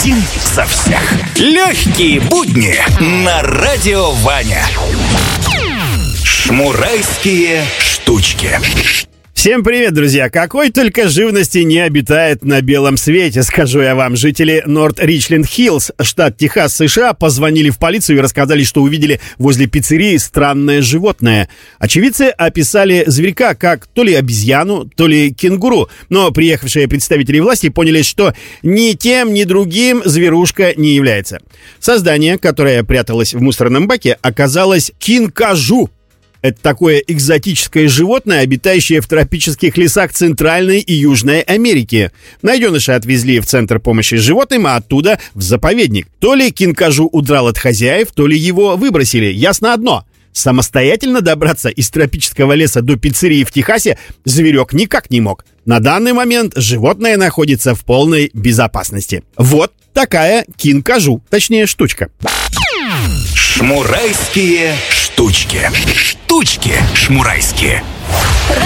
Один за всех. Легкие будни на Радио Ваня. Шмурайские штучки. Всем привет, друзья! Какой только живности не обитает на белом свете, скажу я вам. Жители Норт-Ричленд-Хиллз, штат Техас, США, позвонили в полицию и рассказали, что увидели возле пиццерии странное животное. Очевидцы описали зверька как то ли обезьяну, то ли кенгуру, но приехавшие представители власти поняли, что ни тем, ни другим зверушка не является. Создание, которое пряталось в мусорном баке, оказалось кинкажу. Это такое экзотическое животное, обитающее в тропических лесах Центральной и Южной Америки. Найденыша отвезли в Центр помощи животным, а оттуда в заповедник. То ли кинкажу удрал от хозяев, то ли его выбросили. Ясно одно. Самостоятельно добраться из тропического леса до пиццерии в Техасе зверек никак не мог. На данный момент животное находится в полной безопасности. Вот такая кинкажу, точнее штучка. Шмурайские штучки. Штучки шмурайские.